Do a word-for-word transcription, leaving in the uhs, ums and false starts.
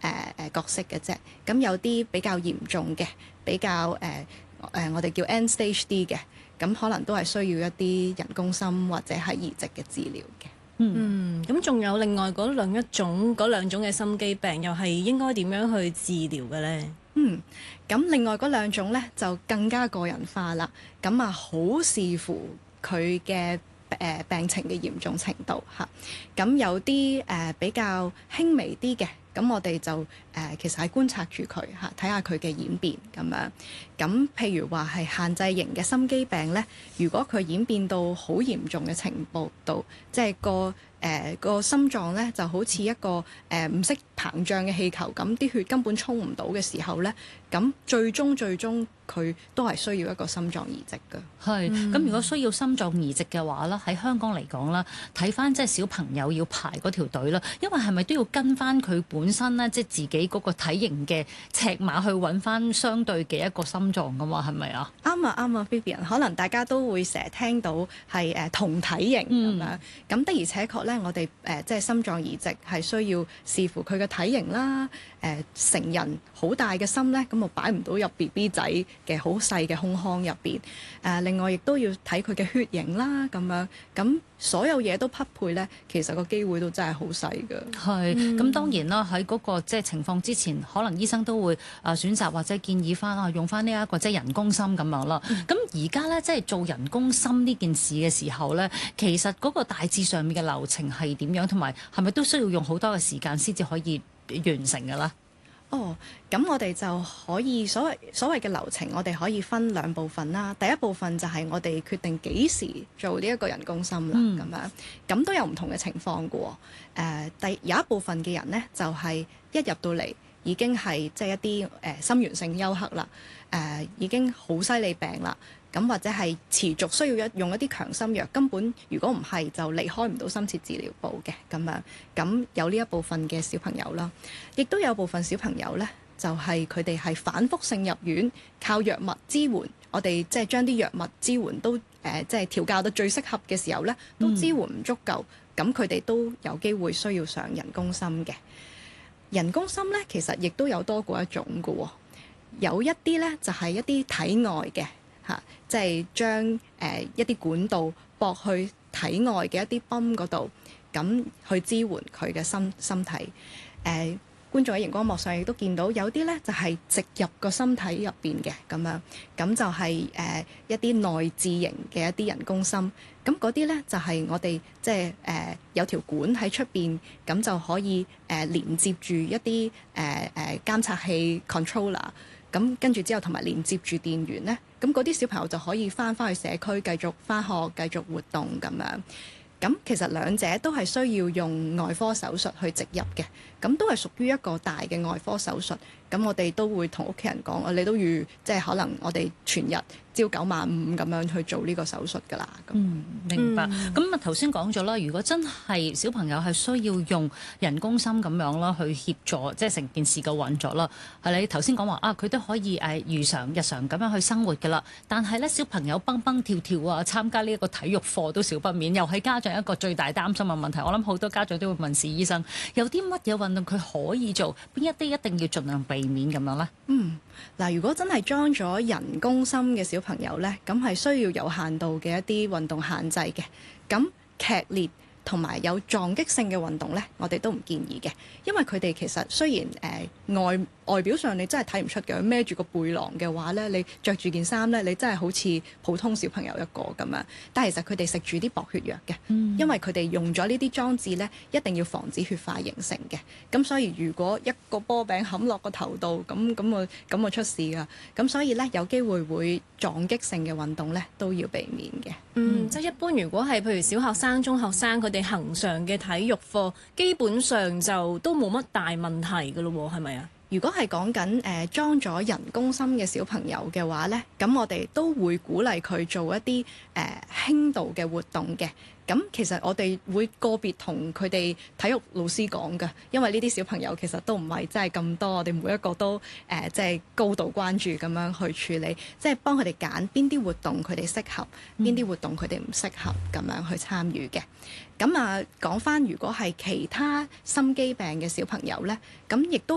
誒角色嘅啫。咁有啲比較嚴重嘅，比較誒誒、呃呃、我哋叫 end stage D 嘅，咁可能都係需要一啲人工心或者係移植嘅治療嘅。 嗯，咁仲有另外嗰兩一種嗰兩種嘅心肌病，又係應該點樣去治療嘅呢？ 嗯，咁另外嗰兩種咧就更加個人化啦。咁啊，好視乎佢嘅誒病情嘅嚴重程度嚇。咁有啲誒、呃、比較輕微啲嘅，咁我哋就誒、呃、其實係觀察住佢嚇，睇下佢嘅演變咁樣。咁譬如話係限制型嘅心肌病咧，如果佢演變到好嚴重嘅程度，即係個誒、呃、個心臟咧就好似一個誒唔識膨脹嘅氣球咁，啲血根本衝唔到嘅時候咧，咁最終最終佢都係需要一個心臟移植嘅。 係，咁、嗯、如果需要心臟移植嘅話咧，喺香港嚟講啦，睇翻即係小朋友要排嗰條隊啦，因為係咪都要跟翻佢本身咧，即係自己嗰個體型嘅尺碼去揾翻相對嘅一個心臟噶嘛？係咪啊？ 啱啊啱啊 Vivian， 可能大家都會成日聽到係誒、呃、同體型咁樣，咁、嗯、的而且確咧，我哋誒、呃、即係心臟移植係需要視乎佢嘅體型啦，誒、呃、成人好大嘅心咧，咁我擺唔到入 B B 仔嘅好細嘅胸腔入邊。誒、呃、另外亦都要睇佢嘅血型啦，咁樣咁所有嘢都匹配咧，其實個機會都真係好細㗎。 係，咁、嗯、當然啦，喺嗰、那個即係情況之前，可能醫生都會啊選擇或者建議翻啊用翻呢一個即係人工心咁樣啦。咁而家咧即係做人工心呢件事嘅時候咧，其實嗰個大致上面嘅流程係點樣，同埋係咪都需要用好多嘅時間先至可以完成㗎啦？ 哦，咁我哋就可以所謂所謂嘅流程，我哋可以分兩部分啦。第一部分就係我哋決定幾時做呢一個人工心啦，咁、嗯、樣咁都有唔同嘅情況㗎喎。誒、呃，第有一部分嘅人呢，就係、是、一入到嚟已經係即係一啲誒、呃、心源性休克啦，誒、呃、已經好犀利病啦。咁或者係持續需要一用一啲強心藥，根本如果唔係就離開唔到深切治療部嘅咁樣。咁有呢一部分嘅小朋友啦，亦都有部分小朋友呢，就係佢哋係反覆性入院，靠藥物支援。我哋即係將啲藥物支援都誒，即係調教到最適合嘅時候呢，都支援唔足夠，咁佢哋都有機會需要上人工心嘅。人工心呢，其實亦都有多過一種㗎喎，有一啲呢，就係一啲體外嘅。嚇，即係將誒、呃、一啲管道駁去體外嘅一啲泵嗰度，咁去支援佢嘅心心體。誒、呃，觀眾喺熒光幕上亦都見到有啲咧就係、是、直入個心體入邊嘅咁樣，咁就係、是、誒、呃、一啲內置型嘅一啲人工心。咁嗰啲咧就係、是、我哋即係誒有條管喺出邊，咁就可以誒、呃、連接住一啲誒誒監察器 controller。咁跟住之後同埋連接住電源呢，咁嗰啲小朋友就可以翻返去社區繼續返學、繼續活動咁樣。咁其實兩者都係需要用外科手術去植入嘅，咁都係屬於一個大嘅外科手術。咁我哋都會同屋企人講，你都預即係可能我哋全日朝九晚五咁樣去做呢個手術㗎啦。 嗯，明白。咁啊頭先講咗啦，如果真係小朋友係需要用人工心咁樣啦，去協助即係成件事嘅運作啦。係你頭先講話啊，佢都可以誒如常日常咁樣去生活㗎啦。但係咧，小朋友蹦蹦跳跳啊，參加呢一個體育課都少不免，又係家長一個最大擔心嘅問題。我諗好多家長都會問史醫生，有啲乜嘢運動佢可以做，邊一啲一定要盡量避免咁樣咧？ 嗯，嗱，如果真係裝咗人工心嘅小朋友咧，咁係需要有限度嘅一啲運動限制嘅。咁劇烈同埋有撞擊性嘅運動咧，我哋都唔建議嘅，因為佢哋其實雖然誒、呃、外外表上你真係睇唔出嘅，孭住個背囊嘅話咧，你着住件衫咧，你真係好似普通小朋友一個咁樣。但係其實佢哋食住啲薄血藥嘅，嗯、因為佢哋用咗呢啲裝置咧，一定要防止血塊形成嘅。咁所以如果一個波餅冚落個頭度，咁咁我咁我出事㗎。咁所以咧，有機會會撞擊性嘅運動咧都要避免嘅。 嗯，即係一般如果係譬如小學生、中學生佢哋恆常嘅體育課，基本上就都冇乜大問題㗎咯喎，係咪啊？ 如果係講緊誒裝咗人工心嘅小朋友嘅話呢，咁我哋都會鼓勵佢做一啲誒、呃、輕度嘅活動嘅。咁其實我哋會個別同佢哋體育老師講㗎，因為呢啲小朋友其實都唔係真係咁多，我哋每一個都誒即係高度關注咁樣去處理，即係幫佢哋揀邊啲活動佢哋適合，邊啲活動佢哋唔適合咁樣去參與嘅。咁啊講返，如果係其他心肌病嘅小朋友呢，咁亦都